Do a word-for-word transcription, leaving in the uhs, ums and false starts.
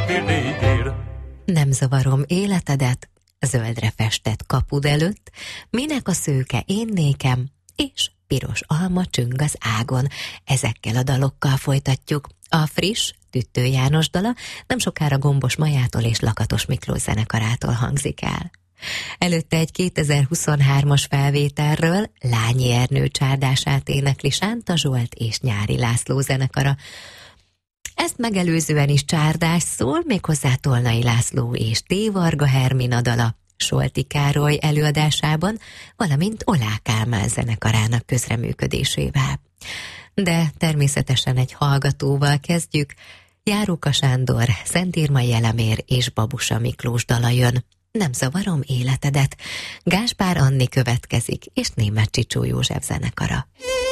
Nem zavarom életedet, zöldre festett kapud előtt, minek a szőke én nékem, és piros alma csüng az ágon. Ezekkel a dalokkal folytatjuk. A friss, Tüttő János dala nem sokára Gombos Majától és Lakatos Miklós zenekarától hangzik el. Előtte egy kétezer-huszonhármas felvételről Lányi Ernő csárdását énekli Sánta Zsolt és Nyári László zenekara. Ezt megelőzően is csárdás szól, méghozzá Tolnai László és T. Varga Hermina dala Solti Károly előadásában, valamint Olá Kálmán zenekarának közreműködésével. De természetesen egy hallgatóval kezdjük. Járóka Sándor, Szentírmai Elemér és Babusa Miklós dala jön. Nem zavarom életedet. Gáspár Anni következik, és Németh Csicsó József zenekara.